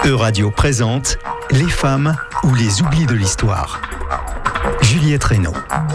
Euradio présente Les femmes ou les oublis de l'histoire. Juliette Reynaud.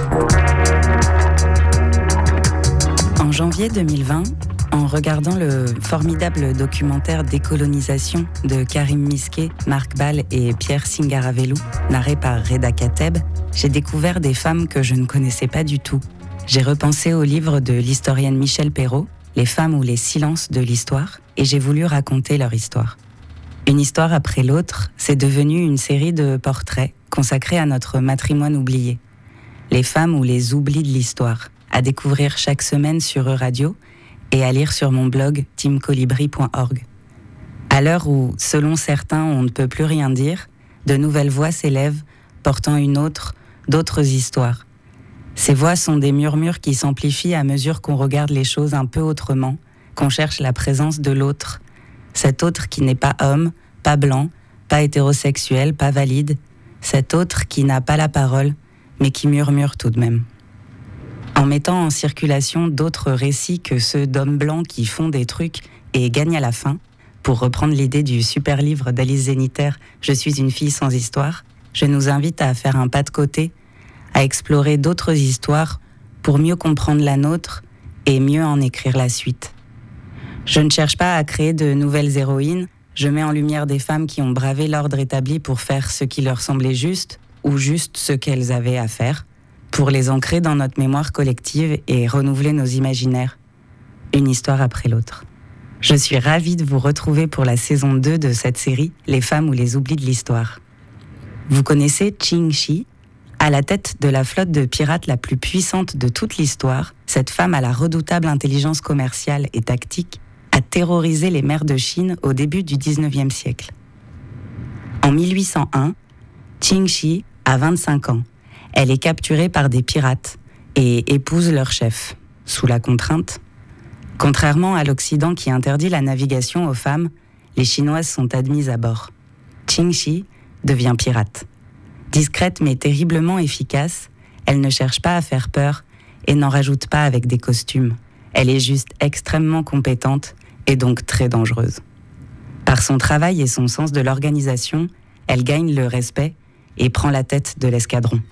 En janvier 2020, en regardant le formidable documentaire Décolonisation de Karim Misquet, Marc Ball et Pierre Singaravelou, narré par Reda Kateb, j'ai découvert des femmes que je ne connaissais pas du tout. J'ai repensé au livre de l'historienne Michèle Perrault, Les femmes ou les silences de l'histoire, et j'ai voulu raconter leur histoire. Une histoire après l'autre, c'est devenu une série de portraits consacrés à notre matrimoine oublié. Les femmes ou les oublis de l'histoire, à découvrir chaque semaine sur Euradio et à lire sur mon blog teamcolibri.org. À l'heure où, selon certains, on ne peut plus rien dire, de nouvelles voix s'élèvent, portant d'autres histoires. Ces voix sont des murmures qui s'amplifient à mesure qu'on regarde les choses un peu autrement, qu'on cherche la présence de l'autre. Cet autre qui n'est pas homme, pas blanc, pas hétérosexuel, pas valide. Cet autre qui n'a pas la parole, mais qui murmure tout de même. En mettant en circulation d'autres récits que ceux d'hommes blancs qui font des trucs et gagnent à la fin, pour reprendre l'idée du super livre d'Alice Zéniter « Je suis une fille sans histoire », je nous invite à faire un pas de côté, à explorer d'autres histoires pour mieux comprendre la nôtre et mieux en écrire la suite. Je ne cherche pas à créer de nouvelles héroïnes, je mets en lumière des femmes qui ont bravé l'ordre établi pour faire ce qui leur semblait juste, ou juste ce qu'elles avaient à faire, pour les ancrer dans notre mémoire collective et renouveler nos imaginaires, une histoire après l'autre. Je suis ravie de vous retrouver pour la saison 2 de cette série, Les femmes ou les oublis de l'histoire. Vous connaissez Qing Shi? À la tête de la flotte de pirates la plus puissante de toute l'histoire, cette femme à la redoutable intelligence commerciale et tactique a terrorisé les mers de Chine au début du 19e siècle. En 1801, Qing Shi a 25 ans. Elle est capturée par des pirates et épouse leur chef, sous la contrainte. Contrairement à l'Occident qui interdit la navigation aux femmes, les Chinoises sont admises à bord. Qing Shi devient pirate. Discrète mais terriblement efficace, elle ne cherche pas à faire peur et n'en rajoute pas avec des costumes. Elle est juste extrêmement compétente et donc très dangereuse. Par son travail et son sens de l'organisation, elle gagne le respect et prend la tête de l'escadron.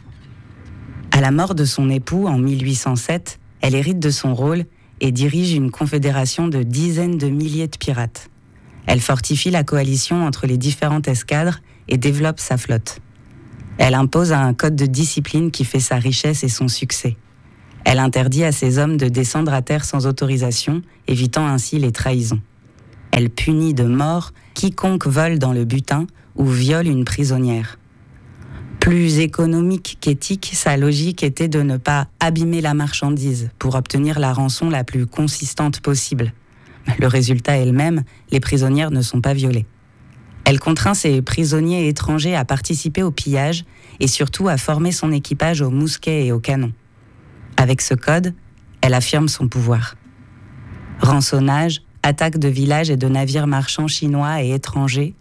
À la mort de son époux en 1807, elle hérite de son rôle et dirige une confédération de dizaines de milliers de pirates. Elle fortifie la coalition entre les différentes escadres et développe sa flotte. Elle impose un code de discipline qui fait sa richesse et son succès. Elle interdit à ses hommes de descendre à terre sans autorisation, évitant ainsi les trahisons. Elle punit de mort quiconque vole dans le butin ou viole une prisonnière. Plus économique qu'éthique, sa logique était de ne pas abîmer la marchandise pour obtenir la rançon la plus consistante possible. Le résultat est le même, les prisonnières ne sont pas violées. Elle contraint ses prisonniers étrangers à participer au pillage et surtout à former son équipage aux mousquets et aux canons. Avec ce code, elle affirme son pouvoir. Rançonnage, attaque de villages et de navires marchands chinois et étrangers.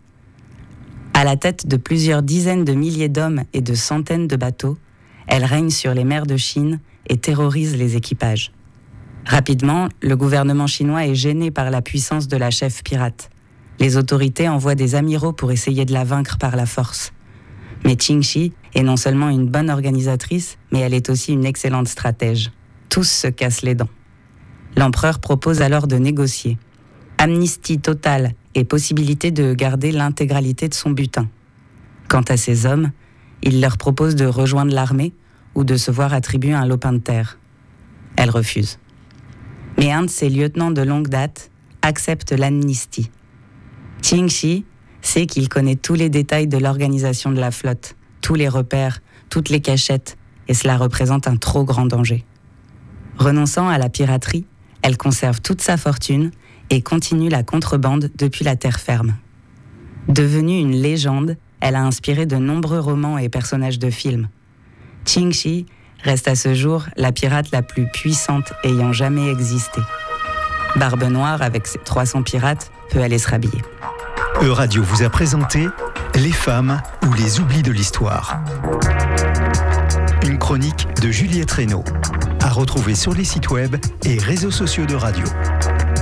À la tête de plusieurs dizaines de milliers d'hommes et de centaines de bateaux, elle règne sur les mers de Chine et terrorise les équipages. Rapidement, le gouvernement chinois est gêné par la puissance de la chef pirate. Les autorités envoient des amiraux pour essayer de la vaincre par la force. Mais Qing Shi est non seulement une bonne organisatrice, mais elle est aussi une excellente stratège. Tous se cassent les dents. L'empereur propose alors de négocier. Amnistie totale et possibilité de garder l'intégralité de son butin. Quant à ses hommes, il leur propose de rejoindre l'armée ou de se voir attribuer un lopin de terre. Elle refuse. Mais un de ses lieutenants de longue date accepte l'amnistie. Qing Shi sait qu'il connaît tous les détails de l'organisation de la flotte, tous les repères, toutes les cachettes, et cela représente un trop grand danger. Renonçant à la piraterie, elle conserve toute sa fortune et continue la contrebande depuis la terre ferme. Devenue une légende, elle a inspiré de nombreux romans et personnages de films. Qing Shi reste à ce jour la pirate la plus puissante ayant jamais existé. Barbe Noire, avec ses 300 pirates, peut aller se rhabiller. Euradio vous a présenté Les femmes ou les oublis de l'histoire. Une chronique de Juliette Reynaud, à retrouver sur les sites web et réseaux sociaux de radio.